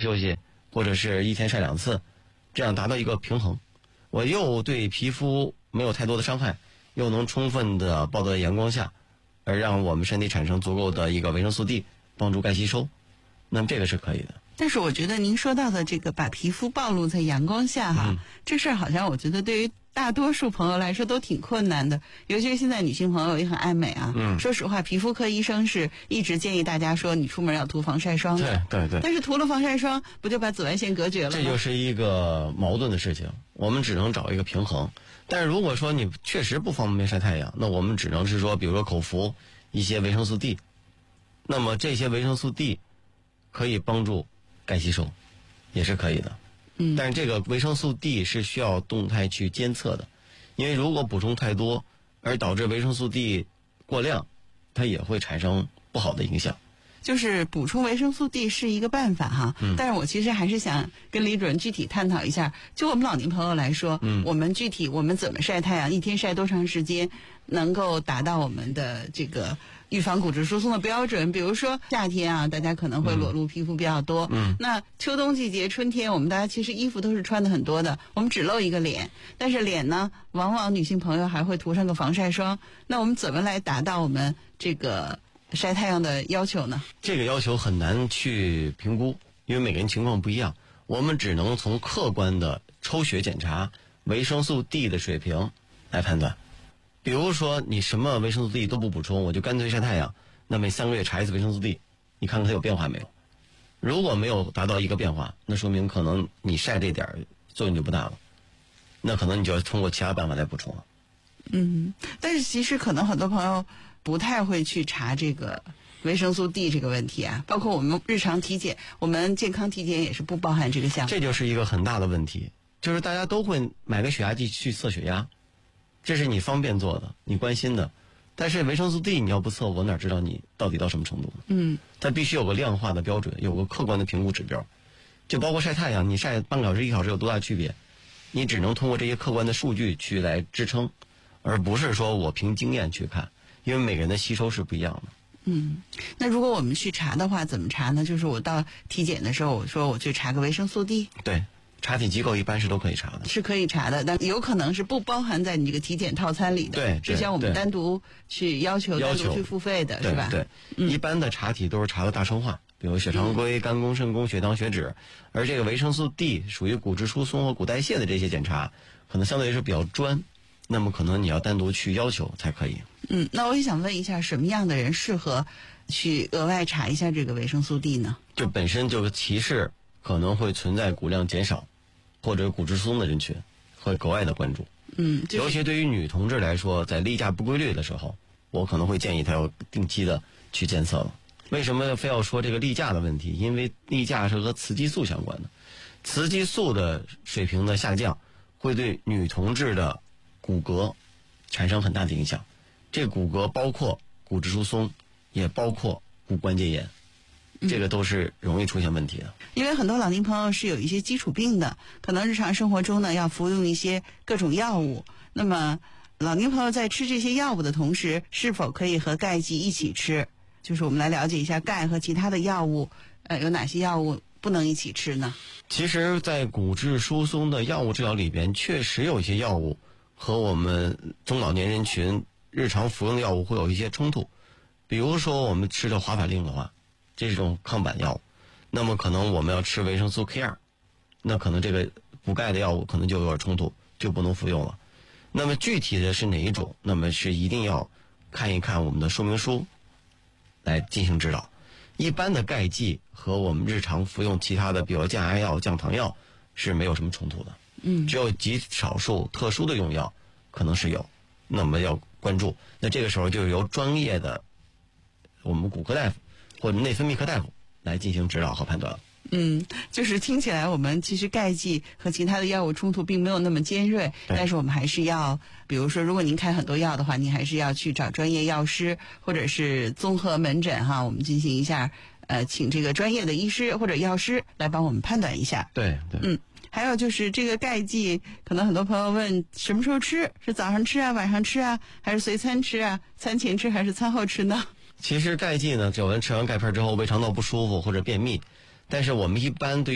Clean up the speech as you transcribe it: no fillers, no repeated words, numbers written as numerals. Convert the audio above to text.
休息，或者是一天晒2次，这样达到一个平衡。我又对皮肤没有太多的伤害，又能充分的暴露在阳光下，而让我们身体产生足够的一个维生素 D， 帮助钙吸收，那么这个是可以的。 但是我觉得您说到的这个把皮肤暴露在阳光下哈，这事儿好像我觉得对于大多数朋友来说都挺困难的，尤其是现在女性朋友也很爱美啊。说实话，皮肤科医生是一直建议大家说你出门要涂防晒霜的。 对。 但是涂了防晒霜，不就把紫外线隔绝了吗？ 这就是一个矛盾的事情，我们只能找一个平衡。但是如果说你确实不方便晒太阳，那我们只能是说，比如说口服一些维生素 D， 那么这些维生素 D 可以帮助钙吸收，也是可以的。但是这个维生素 D 是需要动态去监测的，因为如果补充太多而导致维生素 D 过量，它也会产生不好的影响。 就是补充维生素 D 是一个办法哈，但是我其实还是想跟李主任具体探讨一下，就我们老年朋友来说，我们具体我们怎么晒太阳，一天晒多长时间能够达到我们的这个预防骨质疏松的标准。比如说夏天啊，大家可能会裸露皮肤比较多，那秋冬季节春天我们大家其实衣服都是穿的很多的，我们只露一个脸，但是脸呢往往女性朋友还会涂上个防晒霜，那我们怎么来达到我们这个晒太阳的要求呢？ 这个要求很难去评估，因为每个人情况不一样，我们只能从客观的抽血检查维生素 D 的水平来判断。比如说你什么维生素 D 都不补充，我就干脆晒太阳，那么3个月查一次维生素 D， 你看看它有变化没有。如果没有达到一个变化，那说明可能你晒这点作用就不大了，那可能你就要通过其他办法来补充了。 但是其实可能很多朋友不太会去查这个维生素 D 这个问题啊，包括我们日常体检，我们健康体检也是不包含这个项目。 这就是一个很大的问题，就是大家都会买个血压计去测血压，这是你方便做的，你关心的。但是维生素 D 你要不测，我哪知道你到底到什么程度呢？它必须有个量化的标准，有个客观的评估指标。就包括晒太阳，你晒半个小时、1小时有多大区别？你只能通过这些客观的数据去来支撑，而不是说我凭经验去看，因为每个人的吸收是不一样的。 那如果我们去查的话，怎么查呢？就是我到体检的时候，我说我去查个维生素 D。 对，查体机构一般是都可以查的。 是可以查的，但有可能是不包含在你这个体检套餐里的。 对， 是需要我们单独去要求单独去付费的，是吧？ 对，一般的查体都是查的大生化，比如血常规、肝功、肾功、血糖、血脂，而这个维生素 D 属于骨质疏松和骨代谢的这些检查，可能相对来说比较专，那么可能你要单独去要求才可以。 那我也想问一下，什么样的人适合去额外查一下这个维生素 D 呢？ 就本身这个提示可能会存在骨量减少或者骨质疏松的人群，会格外的关注。尤其对于女同志来说，在例假不规律的时候，我可能会建议她要定期的去监测了。为什么非要说这个例假的问题？因为例假是和雌激素相关的，雌激素的水平的下降会对女同志的骨骼产生很大的影响。这骨骼包括骨质疏松，也包括骨关节炎，这个都是容易出现问题的。 因为很多老年朋友是有一些基础病的，可能日常生活中呢要服用一些各种药物，那么老年朋友在吃这些药物的同时，是否可以和钙剂一起吃？就是我们来了解一下钙和其他的药物，有哪些药物不能一起吃呢？ 其实在骨质疏松的药物治疗里边，确实有一些药物和我们中老年人群日常服用的药物会有一些冲突。比如说我们吃的华法令的话，这种抗版药物，那么可能我们要吃维生素 K2， 那可能这个补钙的药物可能就有点冲突，就不能服用了。那么具体的是哪一种，那么是一定要看一看我们的说明书来进行指导。一般的钙剂和我们日常服用其他的比如降压药、降糖药是没有什么冲突的。只有极少数特殊的用药可能是有，那么要关注。那这个时候就由专业的我们骨科大夫或者内分泌科大夫来进行指导和判断了。 就是听起来我们其实钙剂和其他的药物冲突并没有那么尖锐，但是我们还是要，比如说如果您开很多药的话，您还是要去找专业药师或者是综合门诊哈，我们进行一下请这个专业的医师或者药师来帮我们判断一下。 对。 还有就是这个钙剂，可能很多朋友问什么时候吃？是早上吃啊，晚上吃啊，还是随餐吃啊？餐前吃还是餐后吃呢？ 其实钙剂呢，有人吃完钙片之后胃肠道不舒服或者便秘，但是我们一般对于